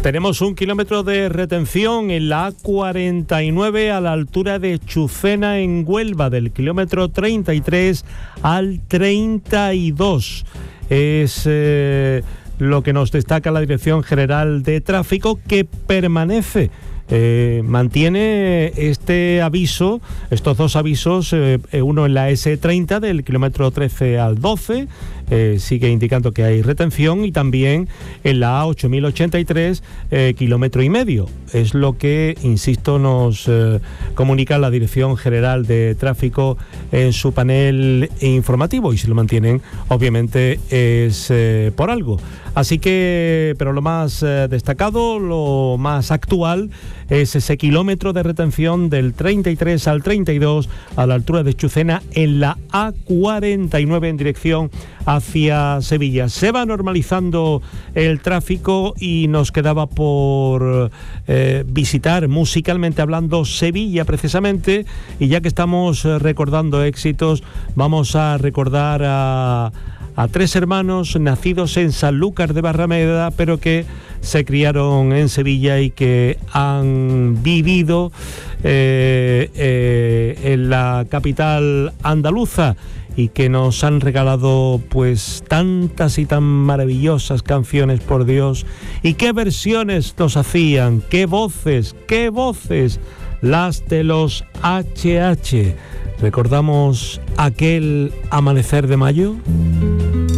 Tenemos 1 kilómetro de retención en la A49 a la altura de Chucena en Huelva, del kilómetro 33 al 32. Es lo que nos destaca la Dirección General de Tráfico, que mantiene este aviso, estos dos avisos, uno en la S30 del kilómetro 13 al 12, sigue indicando que hay retención, y también en la A8083, kilómetro y medio. Es lo que, insisto, nos comunica la Dirección General de Tráfico en su panel informativo, y si lo mantienen, obviamente es por algo. Así que, pero lo más destacado, lo más actual, es ese kilómetro de retención del 33 al 32 a la altura de Chucena en la A49 en dirección hacia Sevilla. Se va normalizando el tráfico y nos quedaba por visitar, musicalmente hablando, Sevilla precisamente, y ya que estamos recordando éxitos, vamos a recordar a tres hermanos nacidos en Sanlúcar de Barrameda, pero que se criaron en Sevilla y que han vivido en la capital andaluza, y que nos han regalado pues tantas y tan maravillosas canciones, por Dios, y qué versiones nos hacían, qué voces, las de los HH. ¿Recordamos aquel amanecer de mayo?